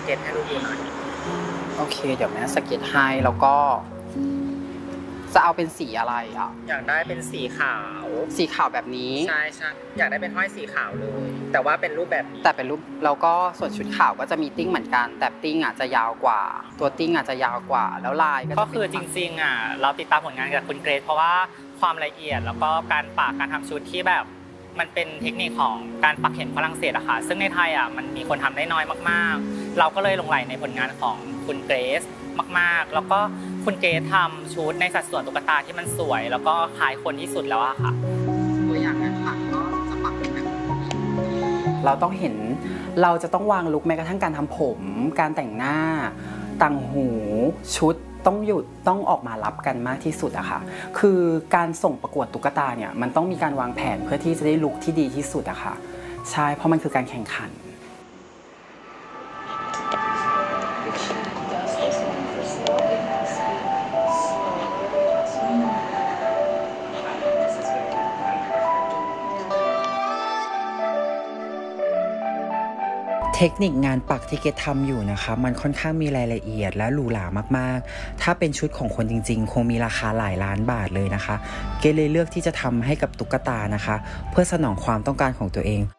เก็ตให้ลูกดูหน่อยโอเคเดี๋ยวแม่สเก็ตให้แล้วก็จะเอาเป็นสีอะไรอ่ะอยากได้เป็นสีขาวแบบนี้ใช่อยากได้เป็นห้อยสีขาวเลยแต่ว่าเป็นรูปแบบแต่เป็นรูปแล้วก็ส่วนชุดขาวก็จะมีติ้งเหมือนกันแต่ติ้งอาจจะยาวกว่าตัวติ้งอาจจะยาวกว่าแล้วลายก็คือจริงๆเราติดตามผลงานกับคุณเกรซเพราะว่าความละเอียดแล้วก็การปักการทำชุดที่แบบมันเป็นเทคนิคของการปักเข็มฝรั่งเศสอะค่ะซึ่งในไทยมันมีคนทำได้น้อยมากๆเราก็เลยหลงใหลในผลงานของคุณเกรซมากๆแล้วก็คุณเกรซทำชุดในสัดส่วนตุ๊กตาที่มันสวยแล้วก็คล้ายคนที่สุดแล้วอะค่ะตัวอย่างการปักก็จะปักเป็นแบบเราต้องเห็นเราจะต้องวางลุคแม้กระทั่งการทำผมการแต่งหน้าต่างหูชุดต้องออกมารับกันมากที่สุดอะค่ะคือการส่งประกวดตุ๊กตาเนี่ยมันต้องมีการวางแผนเพื่อที่จะได้ลุคที่ดีที่สุดอะค่ะใช่เพราะมันคือการแข่งขันเทคนิคงานปักที่เกดทำอยู่นะคะมันค่อนข้างมีรายละเอียดและหรูหรามากๆถ้าเป็นชุดของคนจริงๆคงมีราคาหลายล้านบาทเลยนะคะเกดเลยเลือกที่จะทำให้กับตุ๊กตานะคะเพื่อสนองความต้องการของตัวเอง